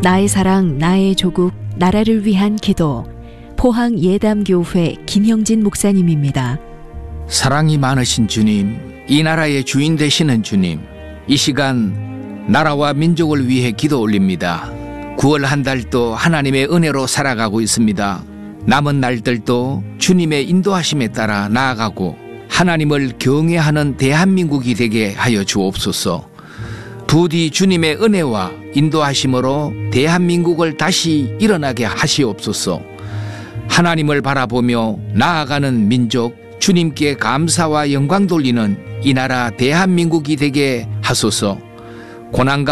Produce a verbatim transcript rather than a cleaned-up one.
나의 사랑, 나의 조국, 나라를 위한 기도. 포항 예담교회 김형진 목사님입니다. 사랑이 많으신 주님, 이 나라의 주인 되시는 주님, 이 시간 나라와 민족을 위해 기도 올립니다. 구월 한 달도 하나님의 은혜로 살아가고 있습니다. 남은 날들도 주님의 인도하심에 따라 나아가고 하나님을 경외하는 대한민국이 되게 하여 주옵소서. 부디 주님의 은혜와 인도하심으로 대한민국을 다시 일어나게 하시옵소서. 하나님을 바라보며 나아가는 민족, 주님께 감사와 영광 돌리는 이 나라 대한민국이 되게 하소서. 고난과